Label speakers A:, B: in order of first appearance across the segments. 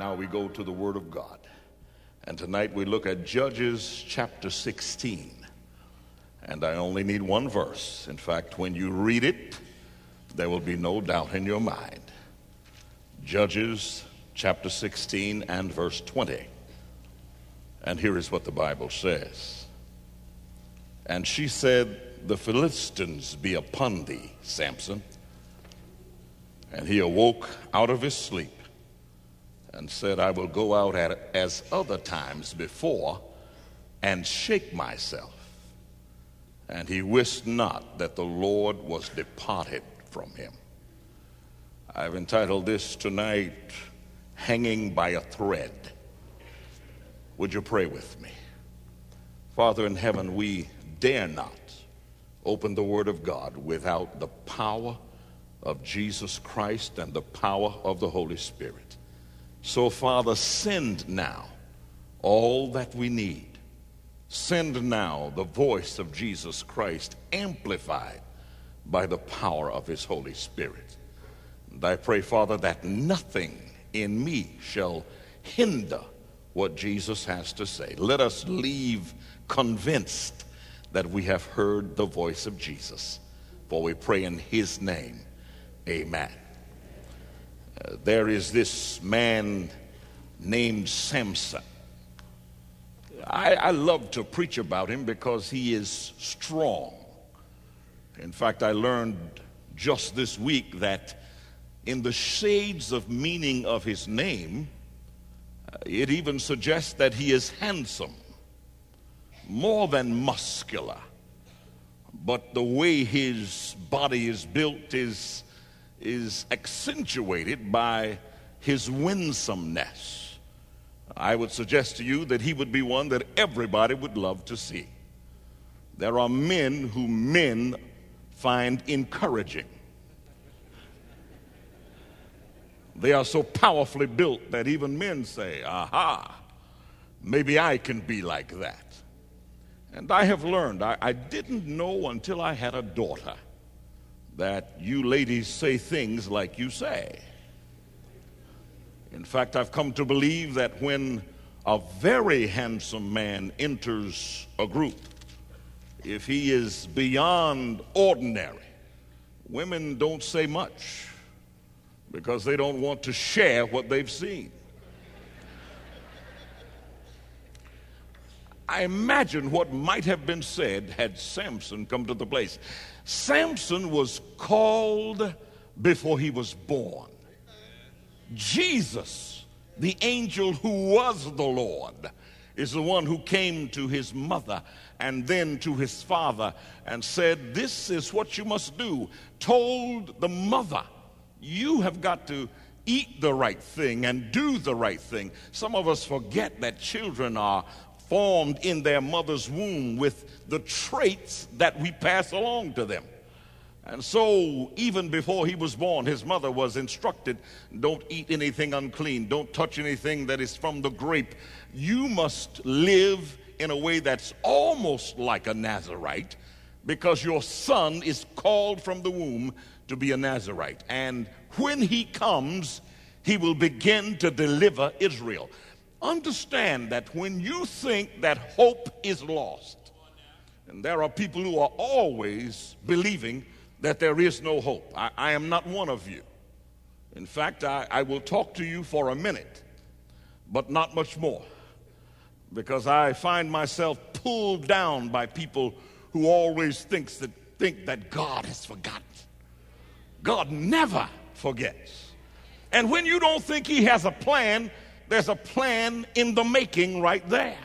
A: Now we go to the Word of God. And tonight we look at Judges chapter 16. And I only need one verse. In fact, when you read it, there will be no doubt in your mind. Judges chapter 16 and verse 20. And here is what the Bible says. And she said, "The Philistines be upon thee, Samson." And he awoke out of his sleep and said, "I will go out as other times before and shake myself." And he wist not that the Lord was departed from him. I've entitled this tonight, "Hanging by a Thread." Would you pray with me? Father in heaven, we dare not open the Word of God without the power of Jesus Christ and the power of the Holy Spirit. So, Father, send now all that we need. Send now the voice of Jesus Christ amplified by the power of his Holy Spirit. And I pray, Father, that nothing in me shall hinder what Jesus has to say. Let us leave convinced that we have heard the voice of Jesus. For we pray in his name, amen. There is this man named Samson. I love to preach about him because he is strong. In fact, I learned just this week that in the shades of meaning of his name, it even suggests that he is handsome, more than muscular. But the way his body is built is accentuated by his winsomeness. I would suggest to you that he would be one that everybody would love to see. There are men who men find encouraging. They are so powerfully built that even men say, "Aha, maybe I can be like that." And I have learned, I didn't know until I had a daughter, that you ladies say things like you say. In fact, I've come to believe that when a very handsome man enters a group, if he is beyond ordinary, women don't say much because they don't want to share what they've seen. I imagine what might have been said had Samson come to the place. Samson was called before he was born. Jesus, the angel who was the Lord, is the one who came to his mother and then to his father and said, "This is what you must do." Told the mother, "You have got to eat the right thing and do the right thing." Some of us forget that children are formed in their mother's womb with the traits that we pass along to them. And so even before he was born, his mother was instructed, don't eat anything unclean, don't touch anything that is from the grape. You must live in a way that's almost like a Nazirite, because your son is called from the womb to be a Nazirite. And when he comes, he will begin to deliver Israel. Understand that when you think that hope is lost, and there are people who are always believing that there is no hope. I am not one of you. In fact, I will talk to you for a minute, but not much more, because I find myself pulled down by people who always think that God has forgotten. God never forgets. And when you don't think he has a plan, there's a plan in the making right there.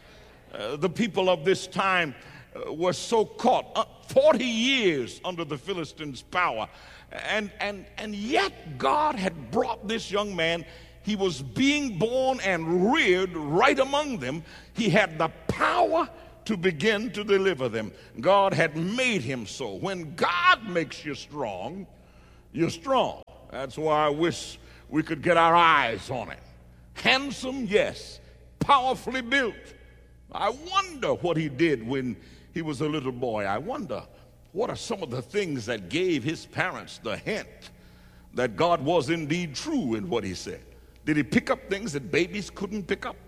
A: The people of this time were so caught 40 years under the Philistines' power, and yet God had brought this young man. He was being born and reared right among them. He had the power to begin to deliver them. God had made him so. When God makes you strong, you're strong. That's why I wish we could get our eyes on it. Handsome, yes. Powerfully built. I wonder what he did when he was a little boy. I wonder what are some of the things that gave his parents the hint that God was indeed true in what he said. Did he pick up things that babies couldn't pick up?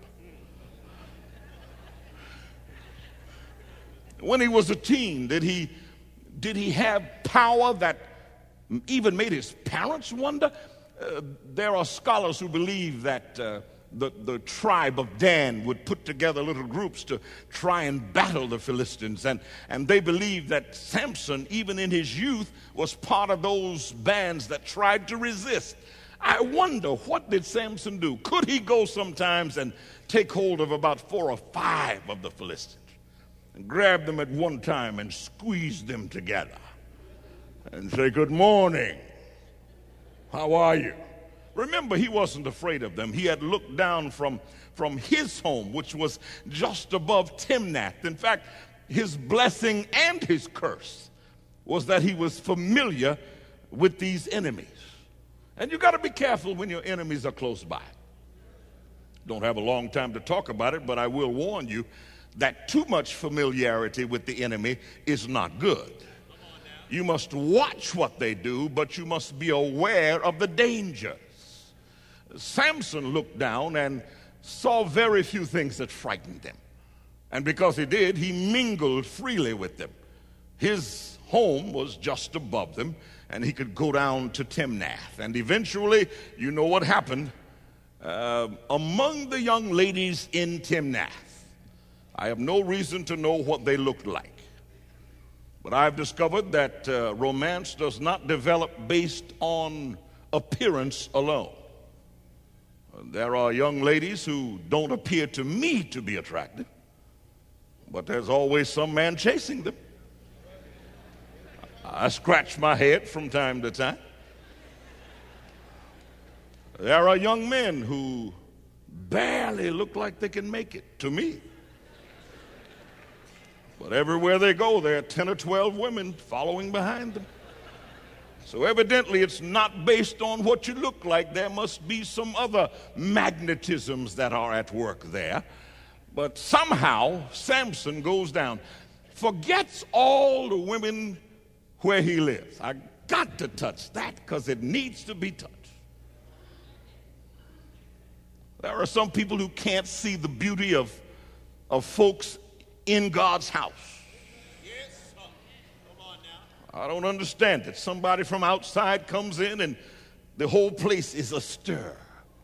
A: When he was a teen, did he have power that even made his parents wonder? There are scholars who believe that the tribe of Dan would put together little groups to try and battle the Philistines. And they believe that Samson, even in his youth, was part of those bands that tried to resist. I wonder, what did Samson do? Could he go sometimes and take hold of about 4 or 5 of the Philistines and grab them at one time and squeeze them together and say, "Good morning. How are you?" Remember, he wasn't afraid of them. He had looked down from his home, which was just above Timnath. In fact, his blessing and his curse was that he was familiar with these enemies. And you got to be careful when your enemies are close by. Don't have a long time to talk about it, but I will warn you that too much familiarity with the enemy is not good. You must watch what they do, but you must be aware of the dangers. Samson looked down and saw very few things that frightened him. And because he did, he mingled freely with them. His home was just above them, and he could go down to Timnath. And eventually, you know what happened. Among the young ladies in Timnath, I have no reason to know what they looked like. But I've discovered that romance does not develop based on appearance alone. There are young ladies who don't appear to me to be attractive, but there's always some man chasing them. I scratch my head from time to time. There are young men who barely look like they can make it to me. But everywhere they go, there are 10 or 12 women following behind them. So evidently it's not based on what you look like. There must be some other magnetisms that are at work there. But somehow Samson goes down, forgets all the women where he lives. I got to touch that because it needs to be touched. There are some people who can't see the beauty of folks in God's house. I don't understand it. Somebody from outside comes in and the whole place is astir.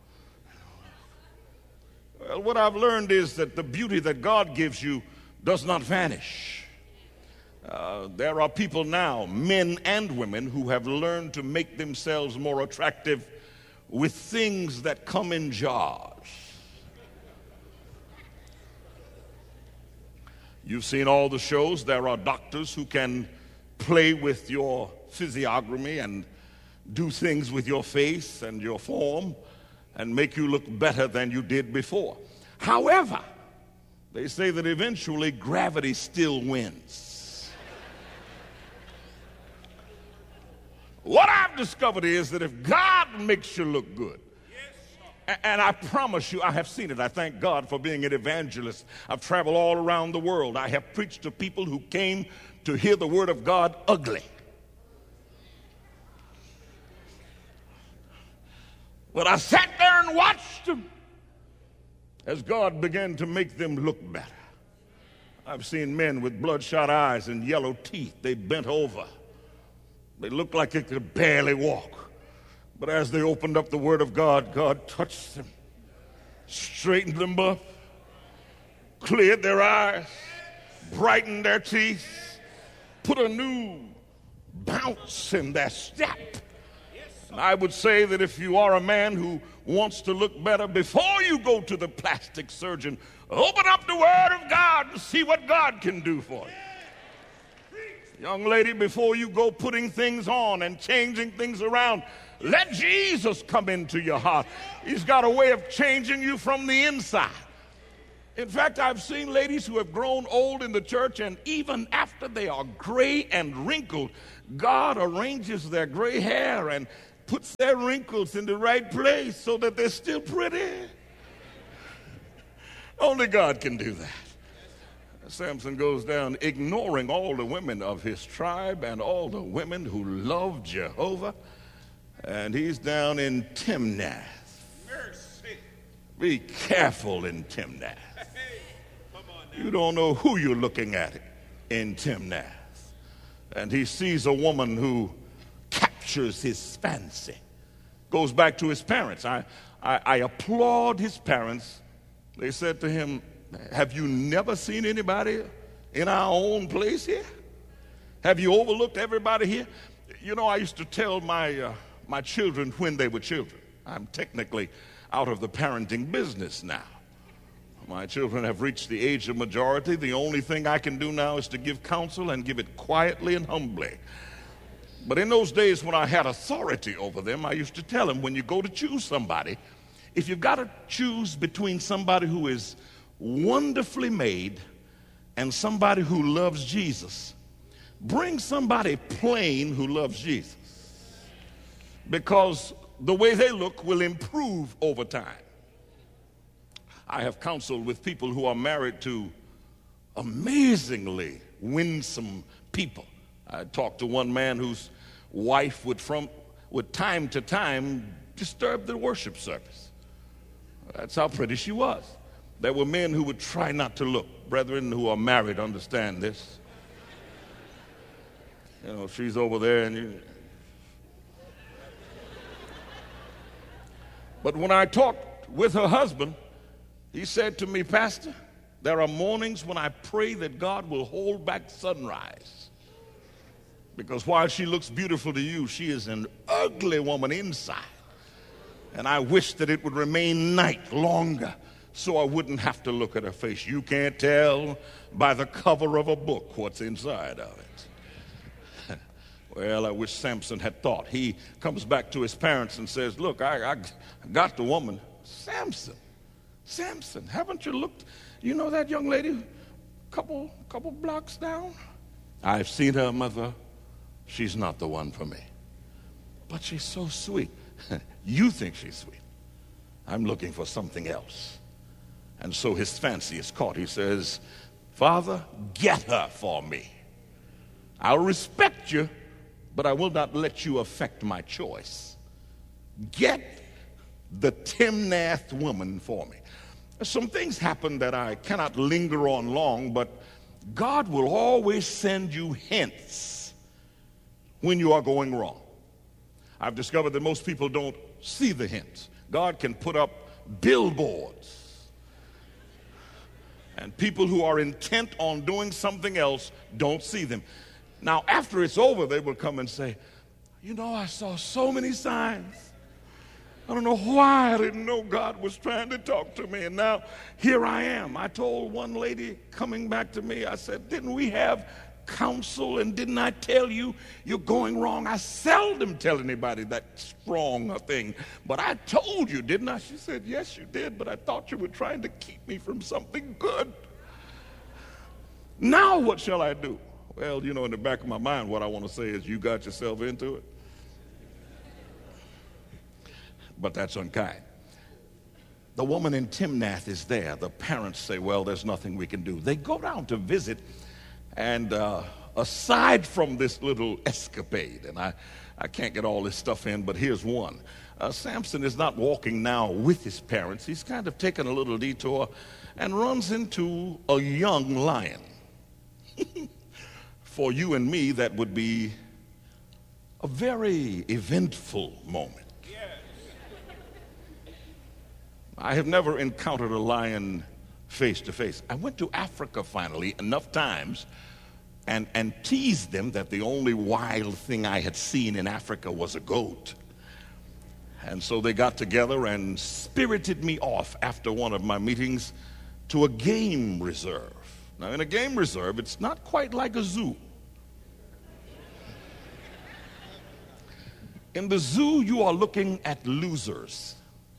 A: Well, what I've learned is that the beauty that God gives you does not vanish. There are people now, men and women, who have learned to make themselves more attractive with things that come in jars. You've seen all the shows. There are doctors who can play with your physiognomy and do things with your face and your form and make you look better than you did before. However, they say that eventually gravity still wins. What I've discovered is that if God makes you look good, and I promise you, I have seen it. I thank God for being an evangelist. I've traveled all around the world. I have preached to people who came to hear the word of God ugly. But I sat there and watched them as God began to make them look better. I've seen men with bloodshot eyes and yellow teeth. They bent over. They looked like they could barely walk. But as they opened up the word of God, God touched them, straightened them up, cleared their eyes, brightened their teeth, put a new bounce in their step. And I would say that if you are a man who wants to look better, before you go to the plastic surgeon, open up the word of God and see what God can do for you. Young lady, before you go putting things on and changing things around, let Jesus come into your heart. He's got a way of changing you from the inside. In fact, I've seen ladies who have grown old in the church, and even after they are gray and wrinkled, God arranges their gray hair and puts their wrinkles in the right place so that they're still pretty. Only God can do that. Samson goes down ignoring all the women of his tribe and all the women who love Jehovah, and he's down in Timnath. Mercy. Be careful in Timnath. You don't know who you're looking at in Timnath. And he sees a woman who captures his fancy. Goes back to his parents. I applaud his parents. They said to him, have you never seen anybody in our own place here? Have you overlooked everybody here? You know, I used to tell my children when they were children. I'm technically out of the parenting business now. My children have reached the age of majority. The only thing I can do now is to give counsel and give it quietly and humbly. But in those days when I had authority over them, I used to tell them, when you go to choose somebody, if you've got to choose between somebody who is wonderfully made and somebody who loves Jesus, bring somebody plain who loves Jesus, because the way they look will improve over time. I have counseled with people who are married to amazingly winsome people. I talked to one man whose wife would time to time disturb the worship service. That's how pretty she was. There were men who would try not to look. Brethren who are married understand this. You know, she's over there and But when I talked with her husband, he said to me, Pastor, there are mornings when I pray that God will hold back sunrise. Because while she looks beautiful to you, she is an ugly woman inside. And I wish that it would remain night longer so I wouldn't have to look at her face. You can't tell by the cover of a book what's inside of it. Well, I wish Samson had thought. He comes back to his parents and says, look, I got the woman. Samson, haven't you looked? You know that young lady couple blocks down? I've seen her, mother. She's not the one for me. But she's so sweet. You think she's sweet. I'm looking for something else. And so his fancy is caught. He says, Father, get her for me. I'll respect you, but I will not let you affect my choice. Get the Timnath woman for me. Some things happen that I cannot linger on long, but God will always send you hints when you are going wrong. I've discovered that most people don't see the hints. God can put up billboards, and people who are intent on doing something else don't see them. Now, after it's over, they will come and say, you know, I saw so many signs. I don't know why I didn't know God was trying to talk to me, and now here I am. I told one lady coming back to me, I said, didn't we have counsel, and didn't I tell you you're going wrong? I seldom tell anybody that strong a thing, but I told you, didn't I? She said, yes, you did, but I thought you were trying to keep me from something good. Now what shall I do? Well, you know, in the back of my mind, what I want to say is, you got yourself into it. But that's unkind. The woman in Timnath is there. The parents say, well, there's nothing we can do. They go down to visit, and aside from this little escapade, and I can't get all this stuff in, but here's one. Samson is not walking now with his parents. He's kind of taken a little detour and runs into a young lion. For you and me, that would be a very eventful moment. I have never encountered a lion face to face. I went to Africa finally enough times and teased them that the only wild thing I had seen in Africa was a goat. And so they got together and spirited me off after one of my meetings to a game reserve. Now, in a game reserve, it's not quite like a zoo. In the zoo, you are looking at losers.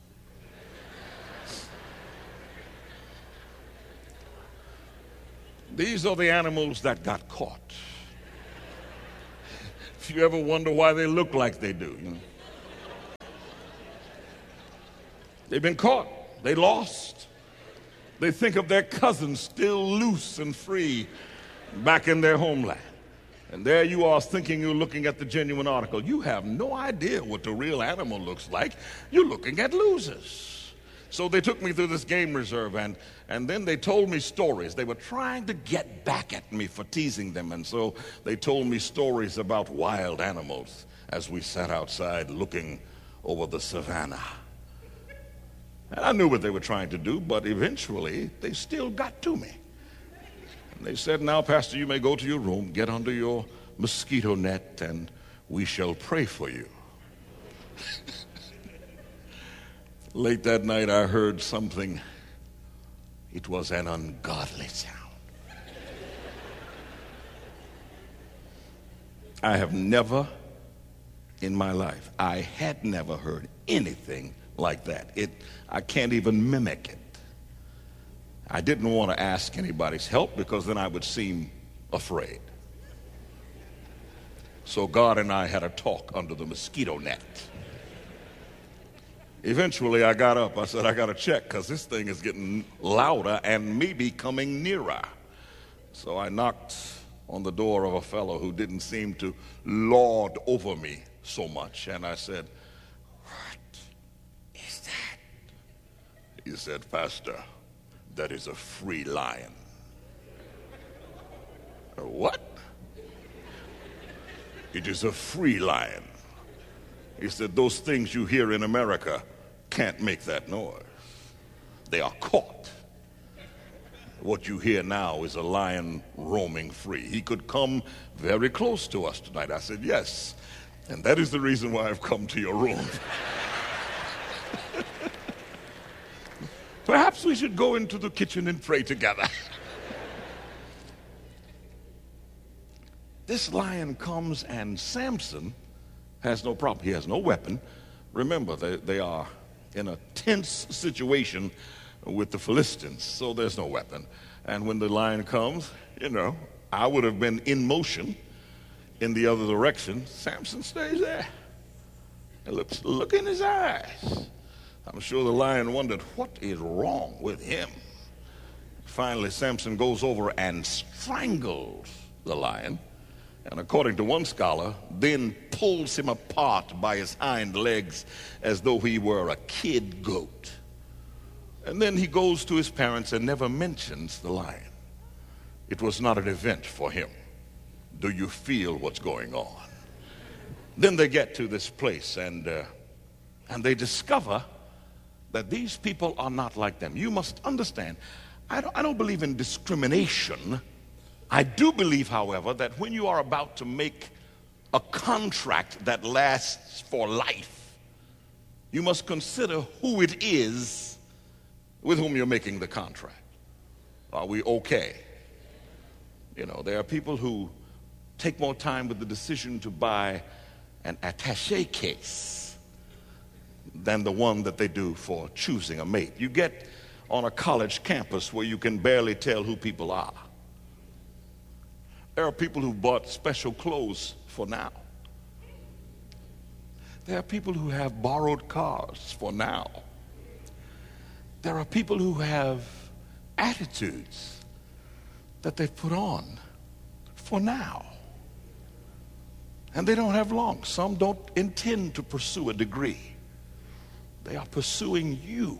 A: These are the animals that got caught. If you ever wonder why they look like they do, you know. They've been caught. They lost. They think of their cousins still loose and free back in their homeland. And there you are thinking you're looking at the genuine article. You have no idea what the real animal looks like. You're looking at losers. So they took me through this game reserve, and then they told me stories. They were trying to get back at me for teasing them, and so they told me stories about wild animals as we sat outside looking over the savannah. And I knew what they were trying to do, but eventually they still got to me. And they said, "Now, Pastor, you may go to your room, get under your mosquito net, and we shall pray for you." Late that night, I heard something. It was an ungodly sound. I have never in my life, I had never heard anything like that. I can't even mimic it. I didn't want to ask anybody's help because then I would seem afraid. So God and I had a talk under the mosquito net. Eventually I got up. I said, I got to check because this thing is getting louder and maybe coming nearer. So I knocked on the door of a fellow who didn't seem to lord over me so much. And I said, "What is that?" He said, "Pastor, that is a free lion." What? It is a free lion. He said, "Those things you hear in America can't make that noise. They are caught. What you hear now is a lion roaming free. He could come very close to us tonight." I said, "Yes, and that is the reason why I've come to your room." Perhaps we should go into the kitchen and pray together. This lion comes, and Samson has no problem. He has no weapon. Remember, they are in a tense situation with the Philistines, so there's no weapon. And when the lion comes, I would have been in motion in the other direction. Samson stays there and look in his eyes. I'm sure the lion wondered, what is wrong with him? Finally, Samson goes over and strangles the lion, and according to one scholar, then pulls him apart by his hind legs as though he were a kid goat. And then he goes to his parents and never mentions the lion. It was not an event for him. Do you feel what's going on? Then they get to this place, and they discover that these people are not like them. You must understand, I don't believe in discrimination. I do believe, however, that when you are about to make a contract that lasts for life, you must consider who it is with whom you're making the contract. Are we okay? There are people who take more time with the decision to buy an attaché case than the one that they do for choosing a mate. You get on a college campus where you can barely tell who people are. There are people who bought special clothes for now. There are people who have borrowed cars for now. There are people who have attitudes that they've put on for now. And they don't have long. Some don't intend to pursue a degree. They are pursuing you.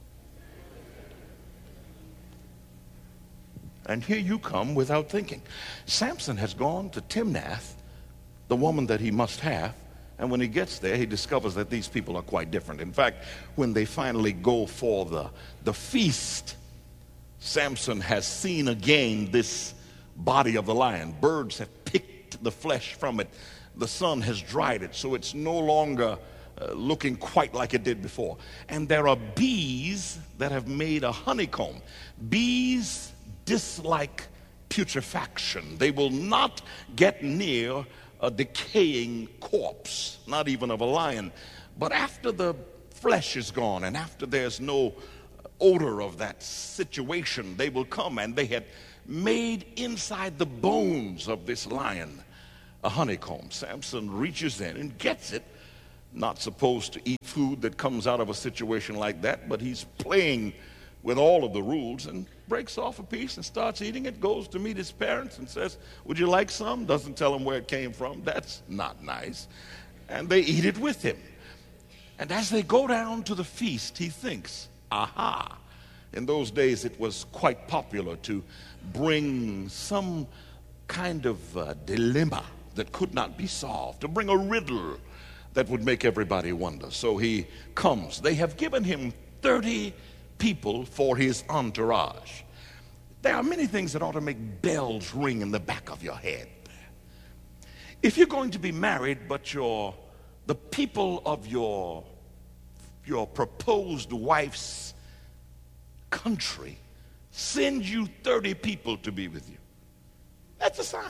A: And here you come without thinking. Samson has gone to Timnath, the woman that he must have, and when he gets there, he discovers that these people are quite different. In fact, when they finally go for the feast, Samson has seen again this body of the lion. Birds have picked the flesh from it. The sun has dried it, so it's no longer looking quite like it did before. And there are bees that have made a honeycomb. Bees dislike putrefaction. They will not get near a decaying corpse, not even of a lion. But after the flesh is gone and after there's no odor of that situation, they will come, and they had made inside the bones of this lion a honeycomb. Samson reaches in and gets it. Not supposed to eat food that comes out of a situation like that, but he's playing with all of the rules and breaks off a piece and starts eating it, goes to meet his parents and says, "Would you like some?" Doesn't tell them where it came from. That's not nice. And they eat it with him. And as they go down to the feast, he thinks, aha. In those days, it was quite popular to bring some kind of dilemma that could not be solved, to bring a riddle that would make everybody wonder. So he comes. They have given him 30 people for his entourage. There are many things that ought to make bells ring in the back of your head. If you're going to be married, but the people of your proposed wife's country send you 30 people to be with you, that's a sign.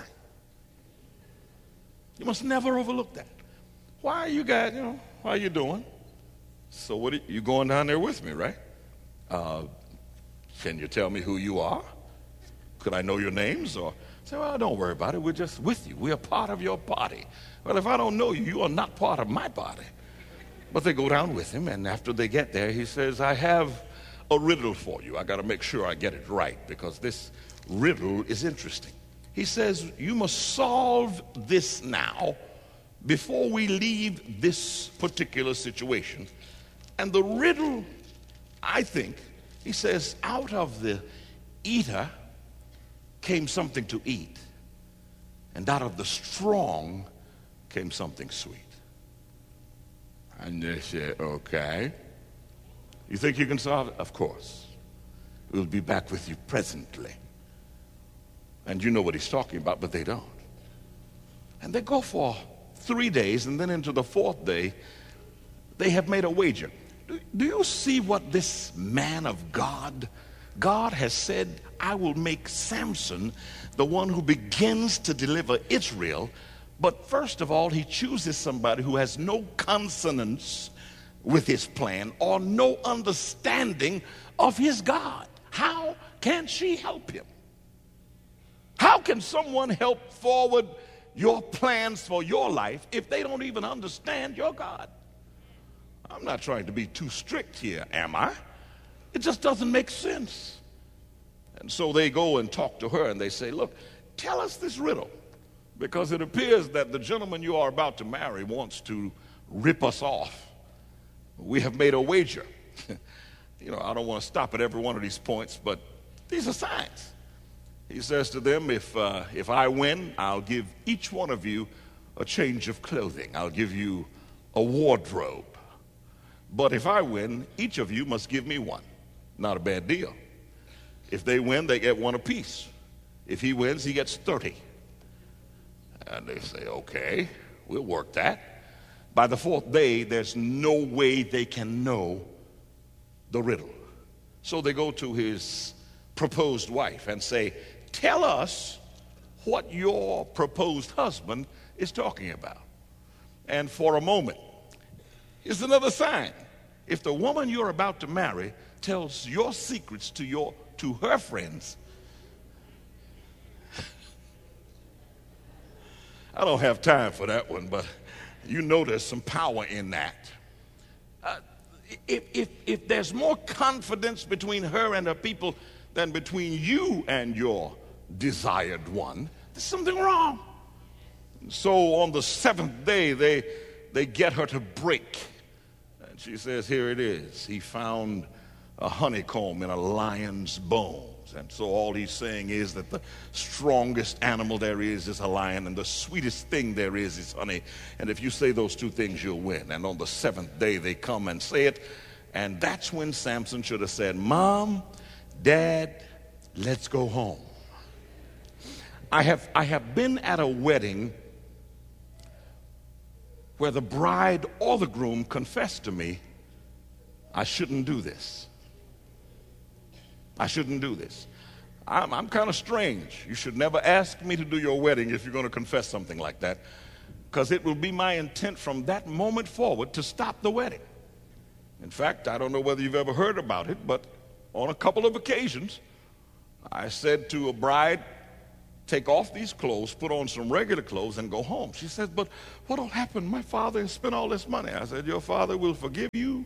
A: You must never overlook that. Why are you guys, how are you doing? So what you going down there with me, right? Can you tell me who you are? Could I know your names? Or say, well, don't worry about it. We're just with you. We're part of your party. Well, if I don't know you, you are not part of my party. But they go down with him, and after they get there, he says, I have a riddle for you. I got to make sure I get it right because this riddle is interesting. He says, you must solve this now before we leave this particular situation. And the riddle, I think, he says, out of the eater came something to eat, and out of the strong came something sweet. And they said, okay. You think you can solve it? Of course. We'll be back with you presently. And you know what he's talking about, but they don't. And they go for 3 days, and then into the 4th day, they have made a wager. Do you see what this man of God has said, I will make Samson the one who begins to deliver Israel. But first of all, he chooses somebody who has no consonance with his plan or no understanding of his God. How can she help him? How can someone help forward your plans for your life if they don't even understand your God? I'm not trying to be too strict here, am I? It just doesn't make sense. And so they go and talk to her and they say, look, tell us this riddle, because it appears that the gentleman you are about to marry wants to rip us off. We have made a wager. I don't want to stop at every one of these points, but these are signs. He says to them, if I win, I'll give each one of you a change of clothing. I'll give you a wardrobe. But if I win, each of you must give me one. Not a bad deal. If they win, they get one apiece. If he wins, he gets 30. And they say, okay, we'll work that. By the 4th day, there's no way they can know the riddle. So they go to his proposed wife and say, tell us what your proposed husband is talking about. And for a moment, here's another sign. If the woman you're about to marry tells your secrets to her friends, I don't have time for that one, but you know there's some power in that. If there's more confidence between her and her people than between you and your desired one, there's something wrong. So on the 7th day, they get her to break. And she says, here it is. He found a honeycomb in a lion's bones. And so all he's saying is that the strongest animal there is a lion, and the sweetest thing there is honey. And if you say those two things, you'll win. And on the 7th day, they come and say it. And that's when Samson should have said, Mom, Dad, let's go home. I have been at a wedding where the bride or the groom confessed to me, I shouldn't do this. I shouldn't do this. I'm kind of strange. You should never ask me to do your wedding if you're going to confess something like that, because it will be my intent from that moment forward to stop the wedding. In fact, I don't know whether you've ever heard about it, but on a couple of occasions, I said to a bride, take off these clothes, put on some regular clothes, and go home. She said, but what'll happen? My father has spent all this money. I said, your father will forgive you.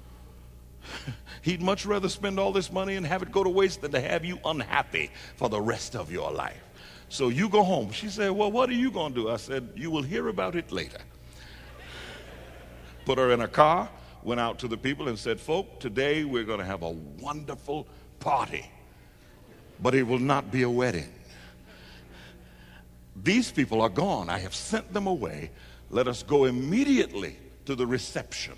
A: He'd much rather spend all this money and have it go to waste than to have you unhappy for the rest of your life. So you go home. She said, well, what are you going to do? I said, you will hear about it later. Put her in a car, went out to the people and said, folk, today we're going to have a wonderful party, but it will not be a wedding. These people are gone. I have sent them away. Let us go immediately to the reception.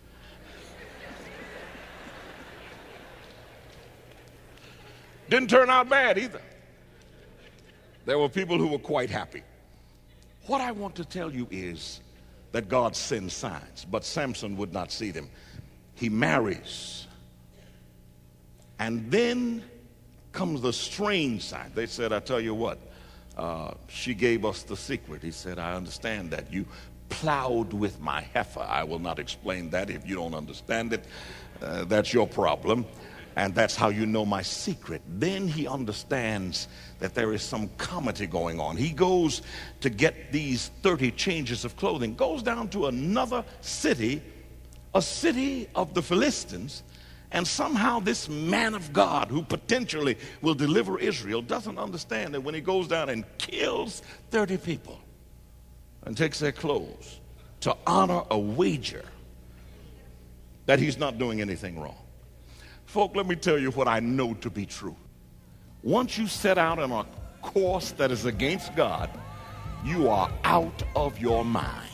A: Didn't turn out bad either. There were people who were quite happy. What I want to tell you is that God sends signs, but Samson would not see them. He marries. And then comes the strange sign. They said, I tell you what, she gave us the secret. He said, I understand that. You plowed with my heifer. I will not explain that. If you don't understand it, that's your problem. And that's how you know my secret. Then he understands that there is some comedy going on. He goes to get these 30 changes of clothing, goes down to another city, a city of the Philistines, and somehow this man of God who potentially will deliver Israel doesn't understand that when he goes down and kills 30 people and takes their clothes to honor a wager, that he's not doing anything wrong. Folk, let me tell you what I know to be true. Once you set out on a course that is against God, you are out of your mind.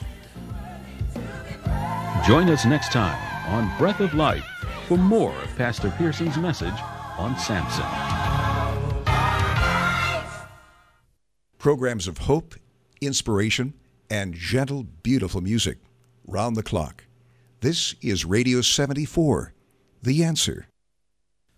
B: Join us next time on Breath of Life for more of Pastor Pearson's message on Samson.
C: Programs of hope, inspiration, and gentle, beautiful music round the clock. This is Radio 74, The Answer.